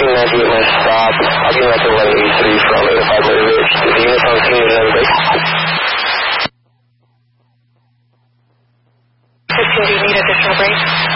1590 at my stop. I'll give that to 1183 from 805 Murray Ridge. The units on scene is everybody. 15, do you need additional break?